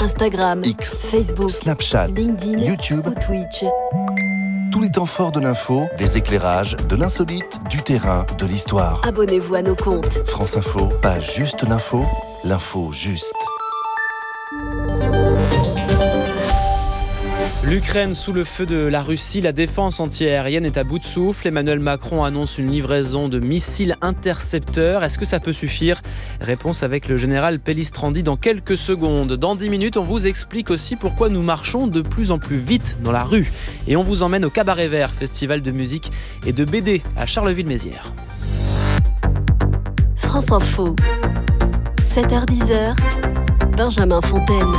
Instagram, X, Facebook, Snapchat, LinkedIn, YouTube. ou Twitch. Tous les temps forts de l'info, des éclairages, de l'insolite, du terrain, de l'histoire. Abonnez-vous à nos comptes. France Info, pas juste l'info juste. L'Ukraine sous le feu de la Russie, la défense anti-aérienne est à bout de souffle. Emmanuel Macron annonce une livraison de missiles intercepteurs. Est-ce que ça peut suffire ? Réponse avec le général Pellistrandi dans quelques secondes. Dans 10 minutes, on vous explique aussi pourquoi nous marchons de plus en plus vite dans la rue. Et on vous emmène au Cabaret Vert, festival de musique et de BD à Charleville-Mézières. France Info, 7h-10h, Benjamin Fontaine.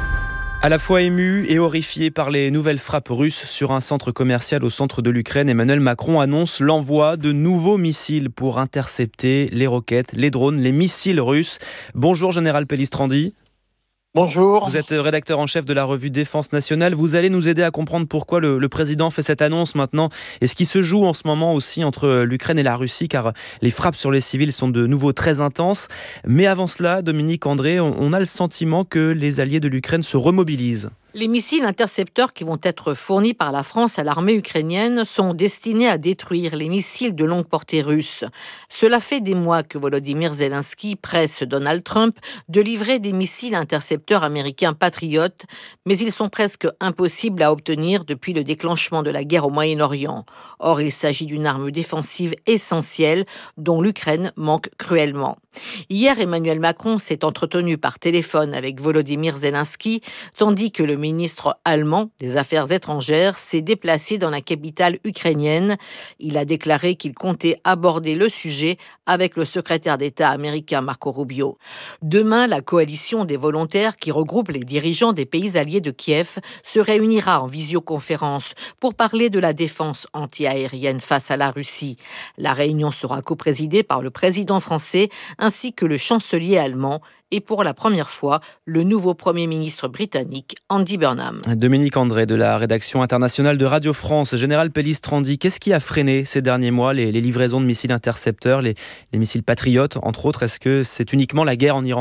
À la fois ému et horrifié par les nouvelles frappes russes sur un centre commercial au centre de l'Ukraine, Emmanuel Macron annonce l'envoi de nouveaux missiles pour intercepter les roquettes, les drones, les missiles russes. Bonjour Général Pellistrandi. Bonjour. Vous êtes rédacteur en chef de la revue Défense nationale. Vous allez nous aider à comprendre pourquoi le président fait cette annonce maintenant et ce qui se joue en ce moment aussi entre l'Ukraine et la Russie, car les frappes sur les civils sont de nouveau très intenses. Mais avant cela, Dominique André, on a le sentiment que les alliés de l'Ukraine se remobilisent. Les missiles intercepteurs qui vont être fournis par la France à l'armée ukrainienne sont destinés à détruire les missiles de longue portée russes. Cela fait des mois que Volodymyr Zelensky presse Donald Trump de livrer des missiles intercepteurs américains patriotes, mais ils sont presque impossibles à obtenir depuis le déclenchement de la guerre au Moyen-Orient. Or, il s'agit d'une arme défensive essentielle dont l'Ukraine manque cruellement. Hier, Emmanuel Macron s'est entretenu par téléphone avec Volodymyr Zelensky, tandis que le ministre allemand des Affaires étrangères s'est déplacé dans la capitale ukrainienne. Il a déclaré qu'il comptait aborder le sujet avec le secrétaire d'État américain Marco Rubio. Demain, la coalition des volontaires qui regroupe les dirigeants des pays alliés de Kiev se réunira en visioconférence pour parler de la défense anti-aérienne face à la Russie. La réunion sera coprésidée par le président français ainsi que le chancelier allemand et pour la première fois, le nouveau Premier ministre britannique, Andy Burnham. Dominique André de la rédaction internationale de Radio France. Général Pellistrandi, qu'est-ce qui a freiné ces derniers mois les livraisons de missiles intercepteurs, les missiles patriotes, entre autres ? Est-ce que c'est uniquement la guerre en Iran ?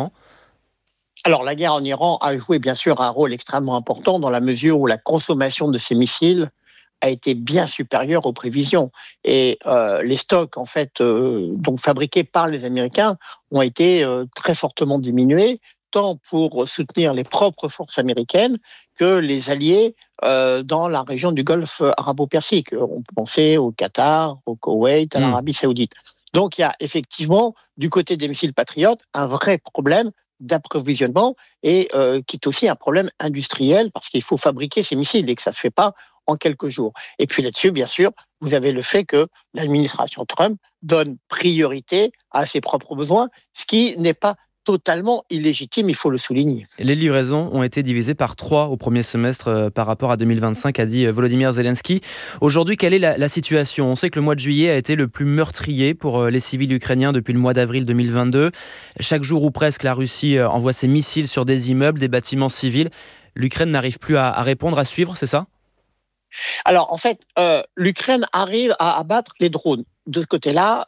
Alors, la guerre en Iran a joué bien sûr un rôle extrêmement important dans la mesure où la consommation de ces missiles a été bien supérieure aux prévisions. Et les stocks, en fait, donc fabriqués par les Américains, ont été très fortement diminués, tant pour soutenir les propres forces américaines que les alliés dans la région du Golfe arabo-persique. On peut penser au Qatar, au Koweït, à l'Arabie saoudite. Donc, il y a effectivement, du côté des missiles patriotes, un vrai problème d'approvisionnement et qui est aussi un problème industriel parce qu'il faut fabriquer ces missiles et que ça ne se fait pas en quelques jours. Et puis là-dessus, bien sûr, vous avez le fait que l'administration Trump donne priorité à ses propres besoins, ce qui n'est pas totalement illégitime, il faut le souligner. Les livraisons ont été divisées par 3 au premier semestre par rapport à 2025, a dit Volodymyr Zelensky. Aujourd'hui, quelle est la situation ? On sait que le mois de juillet a été le plus meurtrier pour les civils ukrainiens depuis le mois d'avril 2022. Chaque jour ou presque, la Russie envoie ses missiles sur des immeubles, des bâtiments civils. L'Ukraine n'arrive plus à répondre, à suivre, c'est ça ? Alors, en fait, l'Ukraine arrive à abattre les drones. De ce côté-là,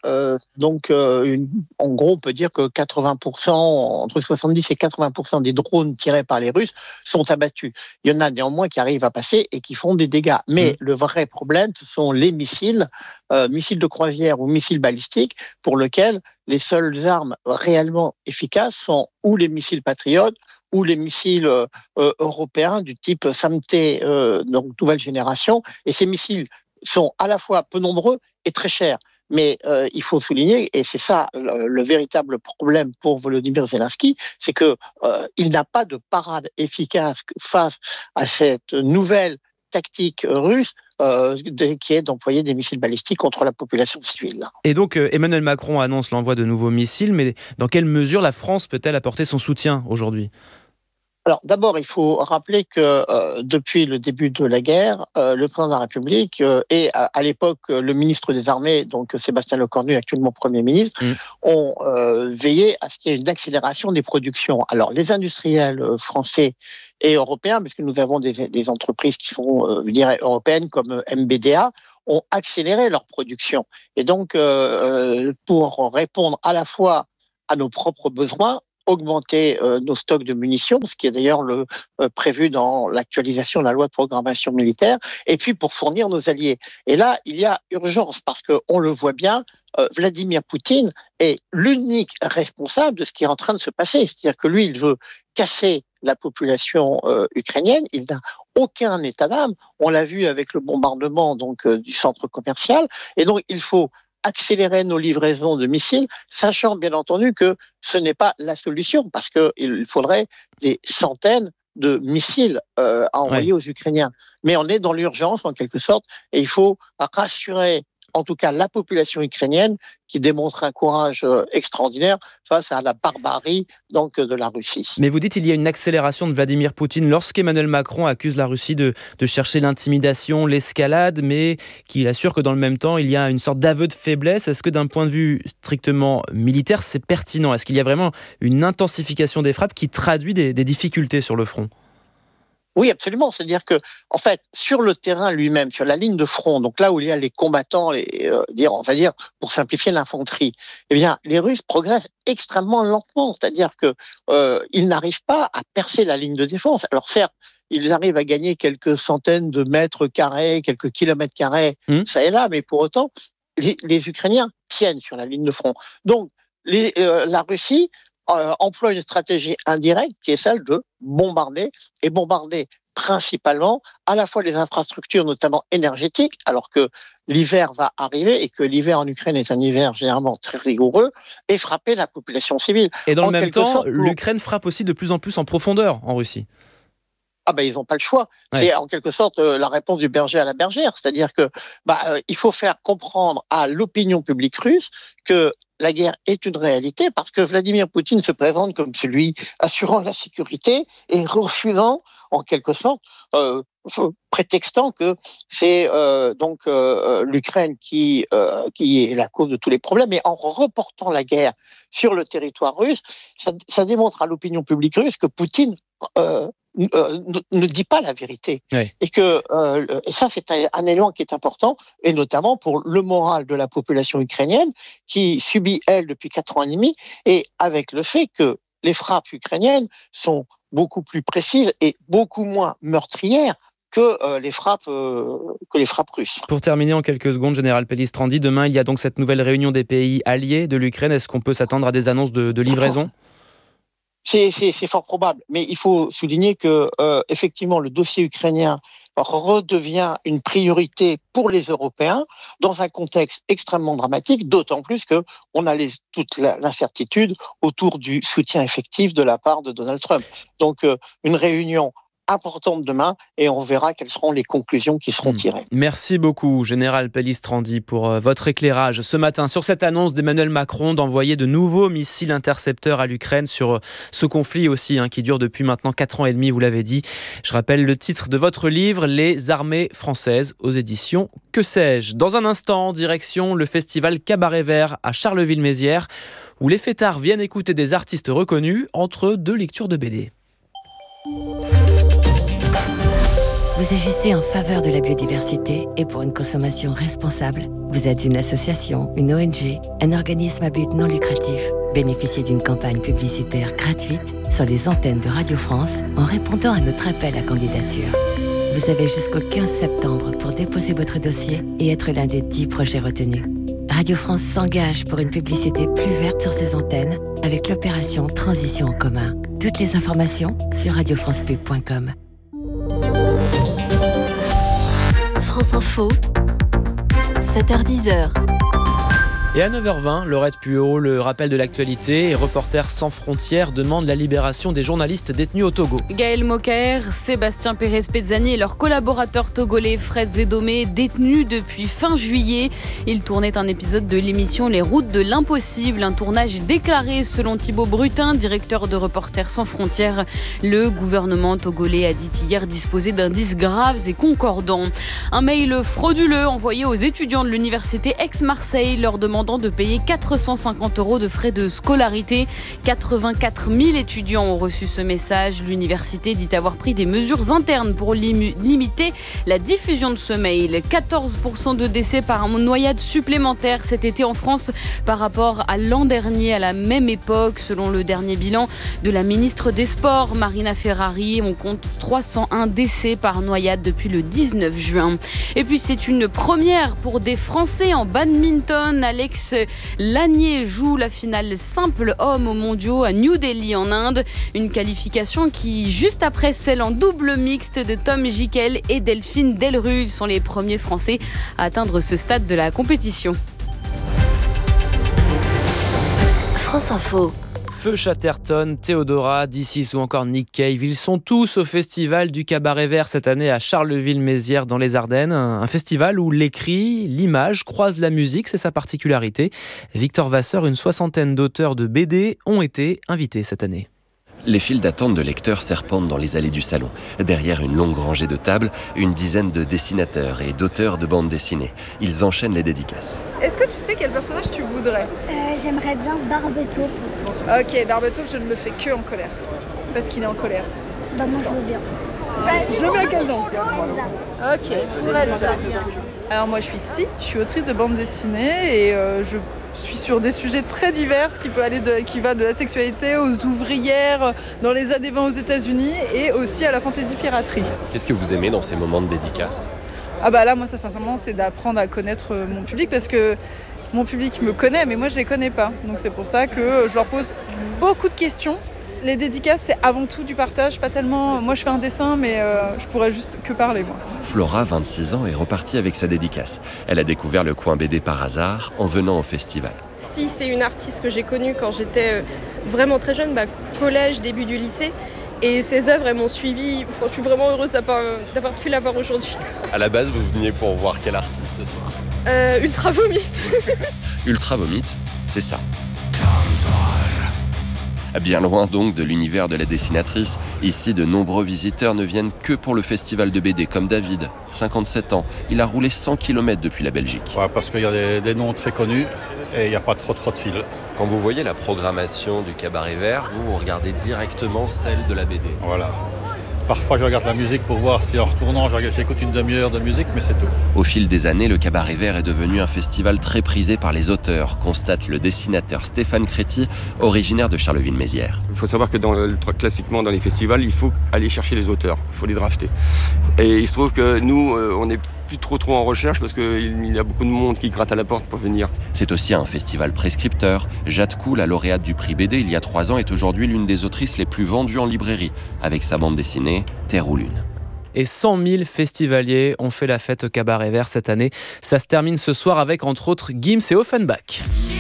en gros, on peut dire que 80%, entre 70 et 80% des drones tirés par les Russes sont abattus. Il y en a néanmoins qui arrivent à passer et qui font des dégâts. Mais le vrai problème, ce sont les missiles, missiles de croisière ou missiles balistiques, pour lesquels les seules armes réellement efficaces sont ou les missiles patriotes ou les missiles européens du type SAMT, donc nouvelle génération. Et ces missiles sont à la fois peu nombreux et très chers. Mais il faut souligner, et c'est ça le véritable problème pour Volodymyr Zelensky, c'est qu'il n'a pas de parade efficace face à cette nouvelle tactique russe qui est d'employer des missiles balistiques contre la population civile. Et donc Emmanuel Macron annonce l'envoi de nouveaux missiles, mais dans quelle mesure la France peut-elle apporter son soutien aujourd'hui ? Alors d'abord, il faut rappeler que depuis le début de la guerre, le président de la République et à l'époque le ministre des Armées, donc Sébastien Lecornu, actuellement Premier ministre, ont veillé à ce qu'il y ait une accélération des productions. Alors les industriels français et européens, parce que nous avons des entreprises qui sont, je dirais, européennes comme MBDA, ont accéléré leur production. Et donc, pour répondre à la fois à nos propres besoins, augmenter nos stocks de munitions, ce qui est d'ailleurs prévu dans l'actualisation de la loi de programmation militaire, et puis pour fournir nos alliés. Et là, il y a urgence, parce qu'on le voit bien, Vladimir Poutine est l'unique responsable de ce qui est en train de se passer. C'est-à-dire que lui, il veut casser la population ukrainienne, il n'a aucun état d'âme. On l'a vu avec le bombardement du centre commercial, et donc il faut accélérer nos livraisons de missiles, sachant bien entendu que ce n'est pas la solution, parce qu'il faudrait des centaines de missiles à envoyer aux Ukrainiens. Mais on est dans l'urgence, en quelque sorte, et il faut rassurer en tout cas la population ukrainienne qui démontre un courage extraordinaire face à la barbarie de la Russie. Mais vous dites qu'il y a une accélération de Vladimir Poutine lorsqu'Emmanuel Macron accuse la Russie de chercher l'intimidation, l'escalade, mais qu'il assure que dans le même temps, il y a une sorte d'aveu de faiblesse. Est-ce que d'un point de vue strictement militaire, c'est pertinent ? Est-ce qu'il y a vraiment une intensification des frappes qui traduit des difficultés sur le front ? Oui, absolument. C'est-à-dire que, en fait, sur le terrain lui-même, sur la ligne de front, donc là où il y a les combattants, on va dire, pour simplifier l'infanterie, eh bien, les Russes progressent extrêmement lentement. C'est-à-dire que ils n'arrivent pas à percer la ligne de défense. Alors certes, ils arrivent à gagner quelques centaines de mètres carrés, quelques kilomètres carrés, ça et là, mais pour autant, les Ukrainiens tiennent sur la ligne de front. Donc, la Russie emploie une stratégie indirecte qui est celle de bombarder principalement à la fois les infrastructures, notamment énergétiques, alors que l'hiver va arriver et que l'hiver en Ukraine est un hiver généralement très rigoureux, et frapper la population civile. Et dans le même temps, l'Ukraine frappe aussi de plus en plus en profondeur en Russie. Ils n'ont pas le choix. Ouais. C'est en quelque sorte la réponse du berger à la bergère. C'est-à-dire que il faut faire comprendre à l'opinion publique russe que la guerre est une réalité, parce que Vladimir Poutine se présente comme celui assurant la sécurité et refusant, en quelque sorte, prétextant que c'est l'Ukraine qui est la cause de tous les problèmes. Et en reportant la guerre sur le territoire russe, ça démontre à l'opinion publique russe que Poutine ne dit pas la vérité. Oui. Et que ça, c'est un élément qui est important, et notamment pour le moral de la population ukrainienne qui subit, elle, depuis 4 ans et demi, et avec le fait que les frappes ukrainiennes sont beaucoup plus précises et beaucoup moins meurtrières que les frappes russes. Pour terminer en quelques secondes, Général Pellistrandi, demain, il y a donc cette nouvelle réunion des pays alliés de l'Ukraine. Est-ce qu'on peut s'attendre à des annonces de livraison ? C'est fort probable, mais il faut souligner que effectivement le dossier ukrainien redevient une priorité pour les Européens dans un contexte extrêmement dramatique, d'autant plus que on a toute l'incertitude autour du soutien effectif de la part de Donald Trump. Donc une réunion importante demain, et on verra quelles seront les conclusions qui seront tirées. Merci beaucoup, Général Pellistrandi, pour votre éclairage ce matin sur cette annonce d'Emmanuel Macron d'envoyer de nouveaux missiles intercepteurs à l'Ukraine sur ce conflit aussi qui dure depuis maintenant 4 ans et demi, vous l'avez dit. Je rappelle le titre de votre livre, Les armées françaises, aux éditions Que sais-je. Dans un instant, direction le festival Cabaret Vert à Charleville-Mézières, où les fêtards viennent écouter des artistes reconnus entre 2 lectures de BD. Vous agissez en faveur de la biodiversité et pour une consommation responsable. Vous êtes une association, une ONG, un organisme à but non lucratif. Bénéficiez d'une campagne publicitaire gratuite sur les antennes de Radio France en répondant à notre appel à candidature. Vous avez jusqu'au 15 septembre pour déposer votre dossier et être l'un des 10 projets retenus. Radio France s'engage pour une publicité plus verte sur ses antennes avec l'opération Transition en commun. Toutes les informations sur radiofrancepub.com. France Info, 7h-10h. Et à 9h20, Laurette Pueau, le rappel de l'actualité, et Reporters sans frontières demande la libération des journalistes détenus au Togo. Gaël Mokaer, Sébastien Pérez-Pezzani et leurs collaborateurs togolais Fred Védomé, détenus depuis fin juillet. Ils tournaient un épisode de l'émission Les Routes de l'Impossible, un tournage déclaré selon Thibaut Brutin, directeur de Reporters sans frontières. Le gouvernement togolais a dit hier disposer d'indices graves et concordants. Un mail frauduleux envoyé aux étudiants de l'université Aix-Marseille leur demandant demandant de payer 450 € de frais de scolarité. 84 000 étudiants ont reçu ce message. L'université dit avoir pris des mesures internes pour limiter la diffusion de ce mail. 14% de décès par noyade supplémentaire cet été en France par rapport à l'an dernier à la même époque. Selon le dernier bilan de la ministre des Sports, Marina Ferrari, on compte 301 décès par noyade depuis le 19 juin. Et puis c'est une première pour des Français en badminton. Alex Lanier joue la finale simple homme aux mondiaux à New Delhi en Inde. Une qualification qui, juste après celle en double mixte de Tom Gickel et Delphine Delru, ils sont les premiers Français à atteindre ce stade de la compétition. France Info. Feu Chatterton, Theodora, This ou encore Nick Cave, ils sont tous au festival du Cabaret Vert cette année à Charleville-Mézières dans les Ardennes. Un festival où l'écrit, l'image croisent la musique, c'est sa particularité. Victor Vasseur, une soixantaine d'auteurs de BD ont été invités cette année. Les files d'attente de lecteurs serpentent dans les allées du salon. Derrière une longue rangée de tables, une dizaine de dessinateurs et d'auteurs de bandes dessinées. Ils enchaînent les dédicaces. Est-ce que tu sais quel personnage tu voudrais ? J'aimerais bien Barbetaupe. Ok, Barbetaupe, je ne le fais que en colère. Parce qu'il est en colère. Bah moi je veux bien. Je le mets à quel nom ? Elsa. Ok, pour Elsa. Alors moi je suis autrice de bande dessinée et je suis sur des sujets très divers qui va de la sexualité aux ouvrières dans les années 20 aux États-Unis et aussi à la fantaisie piraterie. Qu'est-ce que vous aimez dans ces moments de dédicace ? Ah bah là moi ça sincèrement c'est d'apprendre à connaître mon public parce que mon public me connaît mais moi je les connais pas. Donc c'est pour ça que je leur pose beaucoup de questions. Les dédicaces, c'est avant tout du partage, pas tellement... Moi, je fais un dessin, mais je pourrais juste que parler, moi. Flora, 26 ans, est repartie avec sa dédicace. Elle a découvert le coin BD par hasard en venant au festival. Si c'est une artiste que j'ai connue quand j'étais vraiment très jeune, collège, début du lycée, et ses œuvres, elles m'ont suivie. Enfin, je suis vraiment heureuse d'avoir pu la voir aujourd'hui. À la base, vous veniez pour voir quel artiste ce soir ? Ultra Vomit. Ultra Vomit, c'est ça. Bien loin donc de l'univers de la dessinatrice, ici de nombreux visiteurs ne viennent que pour le festival de BD, comme David, 57 ans. Il a roulé 100 km depuis la Belgique. Ouais, parce qu'il y a des noms très connus et il n'y a pas trop de fil. Quand vous voyez la programmation du Cabaret Vert, vous regardez directement celle de la BD. Voilà. Parfois, je regarde la musique pour voir si en retournant, j'écoute une demi-heure de musique, mais c'est tout. Au fil des années, le Cabaret Vert est devenu un festival très prisé par les auteurs, constate le dessinateur Stéphane Créti, originaire de Charleville-Mézières. Il faut savoir que classiquement, dans les festivals, il faut aller chercher les auteurs, il faut les drafter. Et il se trouve que nous, on n'est plus trop en recherche parce qu'il y a beaucoup de monde qui gratte à la porte pour venir. C'est aussi un festival prescripteur. Jade Cool, la lauréate du prix BD il y a 3 ans, est aujourd'hui l'une des autrices les plus vendues en librairie, avec sa bande dessinée Terre ou Lune. Et 100 000 festivaliers ont fait la fête au Cabaret Vert cette année. Ça se termine ce soir avec entre autres Gims et Offenbach.